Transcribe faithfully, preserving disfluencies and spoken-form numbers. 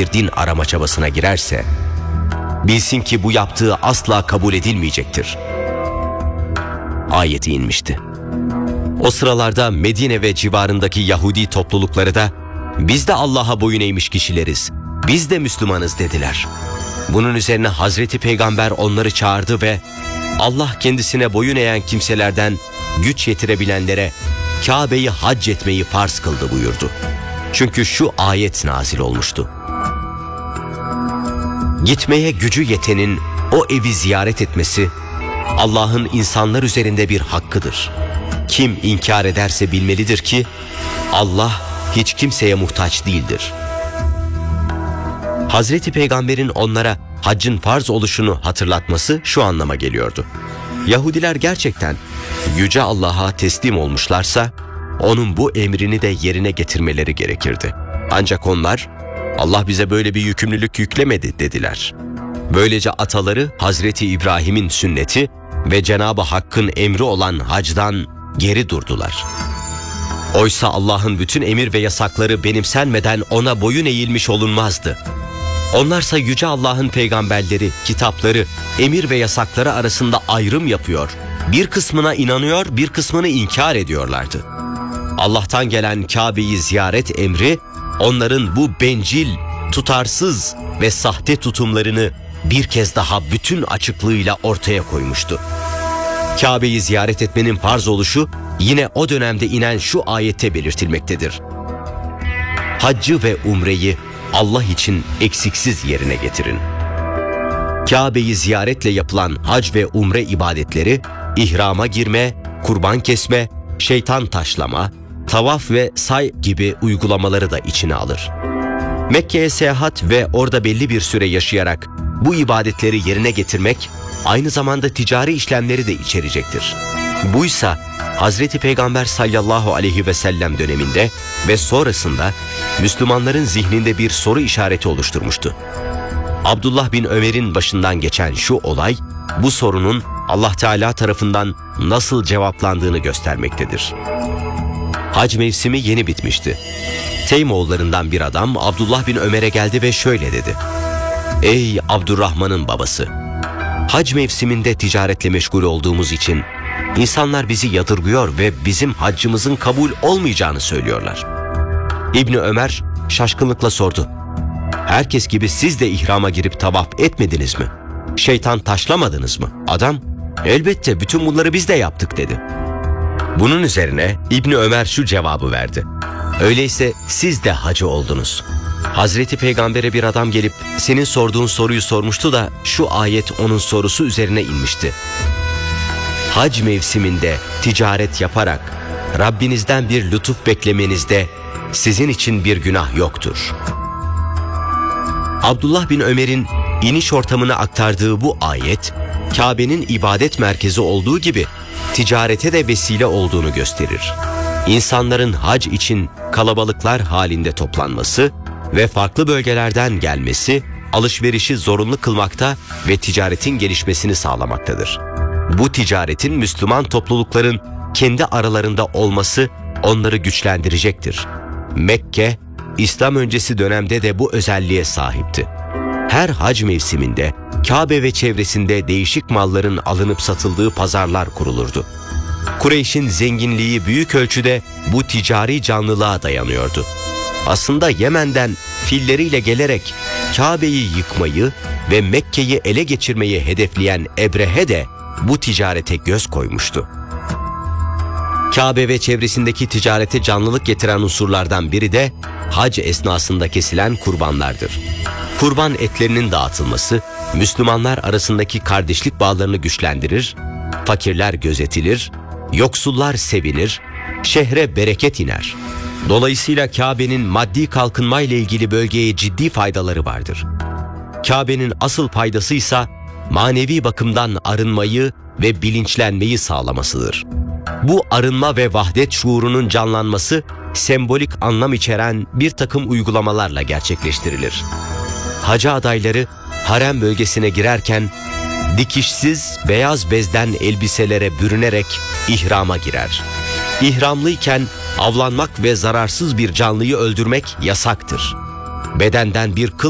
bir din arama çabasına girerse, bilsin ki bu yaptığı asla kabul edilmeyecektir. Ayeti inmişti. O sıralarda Medine ve civarındaki Yahudi toplulukları da biz de Allah'a boyun eğmiş kişileriz, biz de Müslümanız dediler. Bunun üzerine Hazreti Peygamber onları çağırdı ve Allah kendisine boyun eğen kimselerden güç yetirebilenlere Kabe'yi hac etmeyi farz kıldı buyurdu. Çünkü şu ayet nazil olmuştu. Gitmeye gücü yetenin o evi ziyaret etmesi Allah'ın insanlar üzerinde bir hakkıdır. Kim inkar ederse bilmelidir ki Allah hiç kimseye muhtaç değildir. Hazreti Peygamber'in onlara haccın farz oluşunu hatırlatması şu anlama geliyordu. Yahudiler gerçekten Yüce Allah'a teslim olmuşlarsa onun bu emrini de yerine getirmeleri gerekirdi. Ancak onlar Allah bize böyle bir yükümlülük yüklemedi dediler. Böylece ataları Hazreti İbrahim'in sünneti ve Cenab-ı Hakk'ın emri olan hacdan geri durdular. Oysa Allah'ın bütün emir ve yasakları benimsenmeden ona boyun eğilmiş olunmazdı. Onlarsa Yüce Allah'ın peygamberleri, kitapları, emir ve yasakları arasında ayrım yapıyor, bir kısmına inanıyor, bir kısmını inkar ediyorlardı. Allah'tan gelen Kabe'yi ziyaret emri, onların bu bencil, tutarsız ve sahte tutumlarını bir kez daha bütün açıklığıyla ortaya koymuştu. Kabe'yi ziyaret etmenin farz oluşu yine o dönemde inen şu ayette belirtilmektedir. Haccı ve umreyi Allah için eksiksiz yerine getirin. Kabe'yi ziyaretle yapılan hac ve umre ibadetleri, ihrama girme, kurban kesme, şeytan taşlama, tavaf ve say gibi uygulamaları da içine alır. Mekke'ye seyahat ve orada belli bir süre yaşayarak bu ibadetleri yerine getirmek, aynı zamanda ticari işlemleri de içerecektir. Buysa Hazreti Peygamber sallallahu aleyhi ve sellem döneminde ve sonrasında Müslümanların zihninde bir soru işareti oluşturmuştu. Abdullah bin Ömer'in başından geçen şu olay, bu sorunun Allah Teala tarafından nasıl cevaplandığını göstermektedir. Hac mevsimi yeni bitmişti. Teymoğullarından bir adam Abdullah bin Ömer'e geldi ve şöyle dedi. Ey Abdurrahman'ın babası! Hac mevsiminde ticaretle meşgul olduğumuz için insanlar bizi yadırgıyor ve bizim haccımızın kabul olmayacağını söylüyorlar. İbni Ömer şaşkınlıkla sordu. Herkes gibi siz de ihrama girip tavaf etmediniz mi? Şeytan taşlamadınız mı? Adam, elbette bütün bunları biz de yaptık dedi. Bunun üzerine İbni Ömer şu cevabı verdi. Öyleyse siz de hacı oldunuz. Hazreti Peygamber'e bir adam gelip senin sorduğun soruyu sormuştu da şu ayet onun sorusu üzerine inmişti. Hac mevsiminde ticaret yaparak Rabbinizden bir lütuf beklemenizde sizin için bir günah yoktur. Abdullah bin Ömer'in iniş ortamını aktardığı bu ayet, Kabe'nin ibadet merkezi olduğu gibi ticarete de vesile olduğunu gösterir. İnsanların hac için kalabalıklar halinde toplanması ve farklı bölgelerden gelmesi, alışverişi zorunlu kılmakta ve ticaretin gelişmesini sağlamaktadır. Bu ticaretin Müslüman toplulukların kendi aralarında olması onları güçlendirecektir. Mekke, İslam öncesi dönemde de bu özelliğe sahipti. Her hac mevsiminde Kabe ve çevresinde değişik malların alınıp satıldığı pazarlar kurulurdu. Kureyş'in zenginliği büyük ölçüde bu ticari canlılığa dayanıyordu. Aslında Yemen'den filleriyle gelerek Kabe'yi yıkmayı ve Mekke'yi ele geçirmeyi hedefleyen Ebrehe de bu ticarete göz koymuştu. Kabe ve çevresindeki ticarete canlılık getiren unsurlardan biri de hac esnasında kesilen kurbanlardır. Kurban etlerinin dağıtılması, Müslümanlar arasındaki kardeşlik bağlarını güçlendirir, fakirler gözetilir, yoksullar sevinir, şehre bereket iner. Dolayısıyla Kabe'nin maddi kalkınmayla ilgili bölgeye ciddi faydaları vardır. Kabe'nin asıl faydası ise manevi bakımdan arınmayı ve bilinçlenmeyi sağlamasıdır. Bu arınma ve vahdet şuurunun canlanması sembolik anlam içeren bir takım uygulamalarla gerçekleştirilir. Hacı adayları harem bölgesine girerken dikişsiz beyaz bezden elbiselere bürünerek ihrama girer. İhramlıyken avlanmak ve zararsız bir canlıyı öldürmek yasaktır. Bedenden bir kıl